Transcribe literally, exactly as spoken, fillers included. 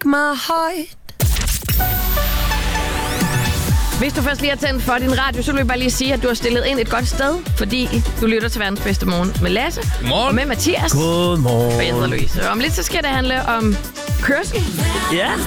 break my heart. Hvis du først lige har tændt for din radio, så vil jeg bare lige sige, at du har stillet ind et godt sted, fordi du lytter til verdens bedste morgen med Lasse og med Mathias. Godmorgen. Og jeg hedder Louise. Og om lidt så skal det handle om kørsel. Ja.